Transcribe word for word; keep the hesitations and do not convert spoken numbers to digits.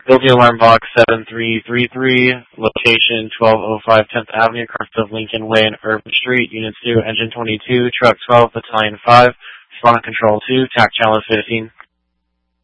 Guilty alarm box seven three three three, location twelve oh five tenth Avenue, Crestfield, Lincoln Way, and Urban Street, Unit two, Engine twenty-two, Truck twelve, Battalion five, Spawn Control two, Tac Challenge fifteen.